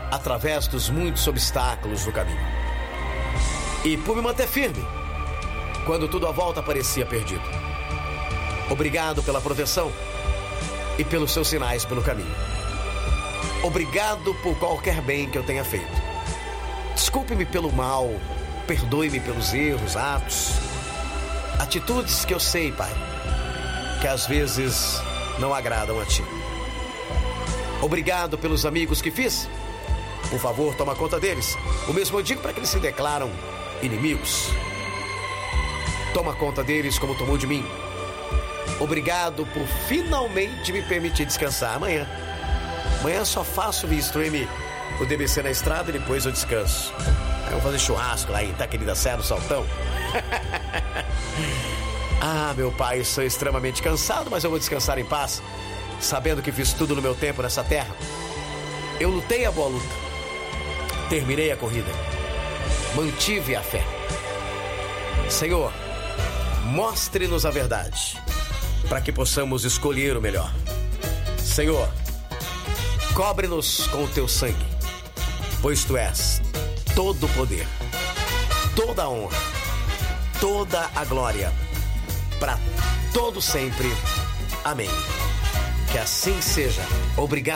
através dos muitos obstáculos do caminho. E por me manter firme, quando tudo à volta parecia perdido. Obrigado pela proteção e pelos seus sinais pelo caminho. Obrigado por qualquer bem que eu tenha feito. Desculpe-me pelo mal, perdoe-me pelos erros, atos, atitudes que eu sei, Pai, que às vezes não agradam a Ti. Obrigado pelos amigos que fiz. Por favor, toma conta deles. O mesmo eu digo para que eles se declaram inimigos. Toma conta deles como tomou de mim. Obrigado por finalmente me permitir descansar. Amanhã só faço o stream, o DBC na estrada e depois eu descanso. Aí eu vou fazer churrasco lá em Itaquera da Serra, no Saltão. Ah, meu Pai, sou extremamente cansado, mas eu vou descansar em paz, sabendo que fiz tudo no meu tempo nessa terra. Eu lutei a boa luta, terminei a corrida, mantive a fé. Senhor, mostre-nos a verdade, para que possamos escolher o melhor. Senhor, cobre-nos com o Teu sangue, pois Tu és todo o poder, toda a honra, toda a glória, para todo sempre. Amém. Que assim seja. Obrigado.